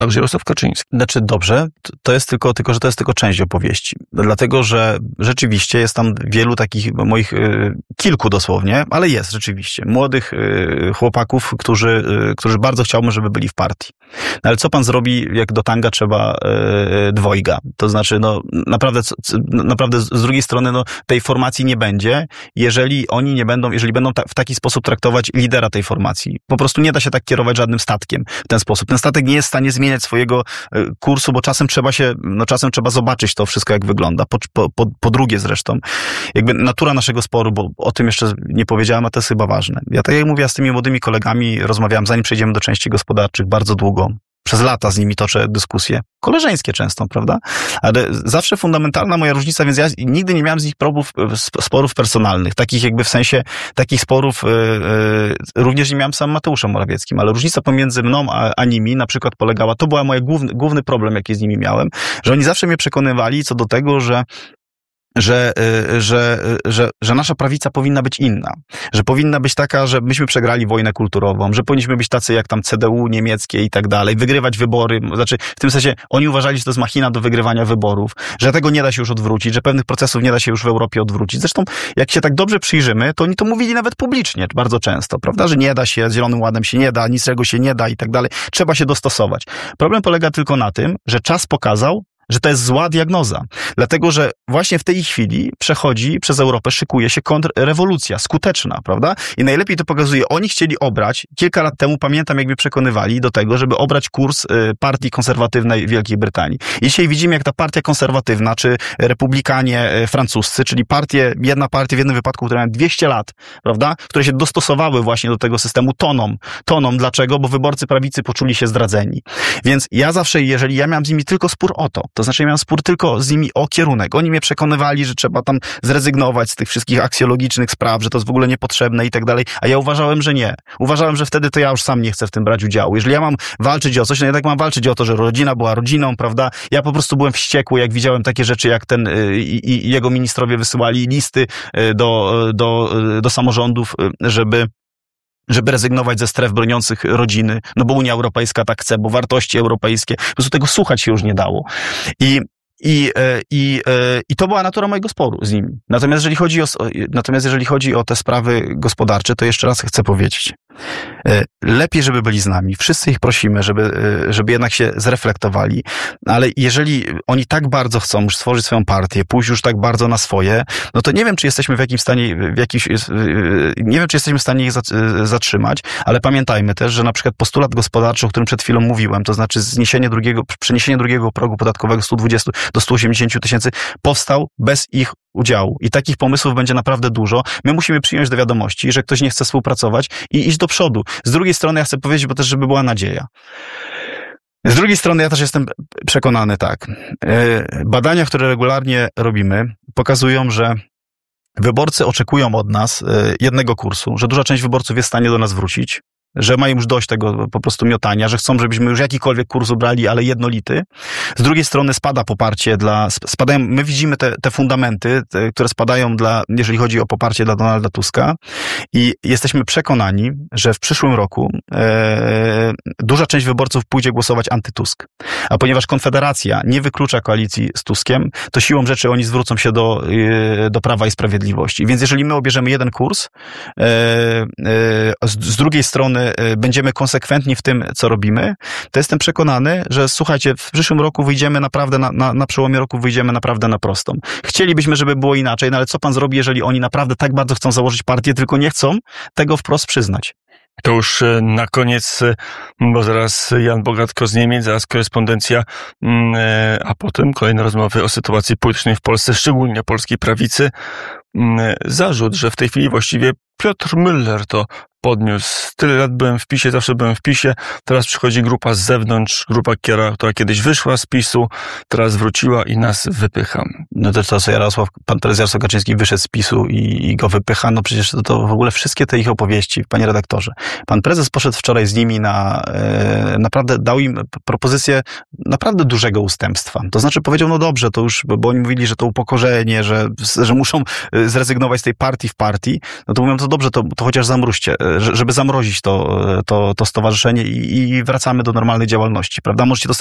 Także Jarosław Kaczyński. Znaczy dobrze, to jest że to jest tylko część opowieści. Dlatego, że rzeczywiście jest tam wielu takich moich, kilku dosłownie, ale jest rzeczywiście, młodych chłopaków, którzy bardzo chciałbym, żeby byli w partii. No ale co pan zrobi, jak do tanga trzeba dwojga? To znaczy, naprawdę z drugiej strony, tej formacji nie będzie, jeżeli będą w taki sposób traktować lidera tej formacji. Po prostu nie da się tak kierować żadnym statkiem w ten sposób. Ten statek nie jest w stanie zmieniać swojego kursu, bo czasem trzeba zobaczyć to wszystko, jak wygląda. Po drugie zresztą, jakby natura naszego sporu, bo o tym jeszcze nie powiedziałem, a to jest chyba ważne. Ja tak jak mówię, z tymi młodymi kolegami rozmawiałem, zanim przejdziemy do części gospodarczych, bardzo długo. Przez lata z nimi toczę dyskusje. Koleżeńskie często, prawda? Ale zawsze fundamentalna moja różnica, więc ja nigdy nie miałem z nich sporów personalnych. Takich sporów również nie miałem z samym Mateuszem Morawieckim. Ale różnica pomiędzy mną a nimi na przykład polegała, to była mój główny problem, jaki z nimi miałem, że oni zawsze mnie przekonywali co do tego, że nasza prawica powinna być inna. Że powinna być taka, że myśmy przegrali wojnę kulturową, że powinniśmy być tacy jak tam CDU niemieckie i tak dalej, wygrywać wybory. Znaczy, w tym sensie oni uważali, że to jest machina do wygrywania wyborów, że tego nie da się już odwrócić, że pewnych procesów nie da się już w Europie odwrócić. Zresztą, jak się tak dobrze przyjrzymy, to oni to mówili nawet publicznie bardzo często, prawda? Że nie da się, z Zielonym Ładem się nie da, niczego się nie da i tak dalej. Trzeba się dostosować. Problem polega tylko na tym, że czas pokazał, że to jest zła diagnoza. Dlatego, że właśnie w tej chwili przez Europę szykuje się kontrrewolucja, skuteczna, prawda? I najlepiej to pokazuje, oni chcieli obrać, kilka lat temu, pamiętam, jakby przekonywali do tego, żeby obrać kurs partii konserwatywnej Wielkiej Brytanii. I dzisiaj widzimy, jak ta partia konserwatywna, czy republikanie francuscy, czyli jedna partia w jednym wypadku, która miała 200 lat, prawda? Które się dostosowały właśnie do tego systemu tonom. Dlaczego? Bo wyborcy prawicy poczuli się zdradzeni. Więc ja zawsze, jeżeli ja miałem z nimi tylko spór o to znaczy ja miałem spór tylko z nimi o kierunek. Oni mnie przekonywali, że trzeba tam zrezygnować z tych wszystkich aksjologicznych spraw, że to jest w ogóle niepotrzebne i tak dalej, a ja uważałem, że nie. Uważałem, że wtedy to ja już sam nie chcę w tym brać udziału. Jeżeli ja mam walczyć o coś, no ja tak mam walczyć o to, że rodzina była rodziną, prawda? Ja po prostu byłem wściekły, jak widziałem takie rzeczy, jak i jego ministrowie wysyłali listy do samorządów, żeby rezygnować ze stref broniących rodziny, no bo Unia Europejska tak chce, bo wartości europejskie, po prostu tego słuchać się już nie dało. I to była natura mojego sporu z nimi. Natomiast jeżeli chodzi o te sprawy gospodarcze, to jeszcze raz chcę powiedzieć, lepiej, żeby byli z nami. Wszyscy ich prosimy, żeby jednak się zreflektowali, ale jeżeli oni tak bardzo chcą już stworzyć swoją partię, pójść już tak bardzo na swoje, no to nie wiem, czy jesteśmy w stanie ich zatrzymać, ale pamiętajmy też, że na przykład postulat gospodarczy, o którym przed chwilą mówiłem, to znaczy przeniesienie drugiego progu podatkowego z 120 do 180 tysięcy, powstał bez ich udziału. I takich pomysłów będzie naprawdę dużo. My musimy przyjąć do wiadomości, że ktoś nie chce współpracować i iść do przodu. Z drugiej strony ja chcę powiedzieć, bo też, żeby była nadzieja. Z drugiej strony ja też jestem przekonany tak. Badania, które regularnie robimy, pokazują, że wyborcy oczekują od nas jednego kursu, że duża część wyborców jest w stanie do nas wrócić, że mają już dość tego po prostu miotania, że chcą, żebyśmy już jakikolwiek kurs ubrali, ale jednolity. Z drugiej strony spada poparcie my widzimy te fundamenty, które spadają jeżeli chodzi o poparcie dla Donalda Tuska i jesteśmy przekonani, że w przyszłym roku duża część wyborców pójdzie głosować antytusk. A ponieważ Konfederacja nie wyklucza koalicji z Tuskiem, to siłą rzeczy oni zwrócą się do Prawa i Sprawiedliwości. Więc jeżeli my obierzemy jeden kurs, z drugiej strony będziemy konsekwentni w tym, co robimy, to jestem przekonany, że słuchajcie, w przyszłym roku wyjdziemy naprawdę, na przełomie roku wyjdziemy naprawdę na prostą. Chcielibyśmy, żeby było inaczej, no ale co pan zrobi, jeżeli oni naprawdę tak bardzo chcą założyć partię, tylko nie chcą tego wprost przyznać? To już na koniec, bo zaraz Jan Bogatko z Niemiec, zaraz korespondencja, a potem kolejne rozmowy o sytuacji politycznej w Polsce, szczególnie polskiej prawicy. Zarzut, że w tej chwili właściwie Piotr Müller to podniósł. Tyle lat byłem w PiS-ie, zawsze byłem w PiS-ie, teraz przychodzi grupa z zewnątrz, grupa, która kiedyś wyszła z PiS-u, teraz wróciła i nas wypycha. No to co pan prezes Jarosław Kaczyński wyszedł z PiS-u i go wypycha, no przecież to w ogóle wszystkie te ich opowieści, panie redaktorze. Pan prezes poszedł wczoraj z nimi naprawdę dał im propozycję naprawdę dużego ustępstwa. To znaczy powiedział, no dobrze, to już, bo oni mówili, że to upokorzenie, że muszą zrezygnować z tej partii w partii, no to mówią, to dobrze, to chociaż zamróżcie, żeby zamrozić to stowarzyszenie i wracamy do normalnej działalności, prawda? Możecie to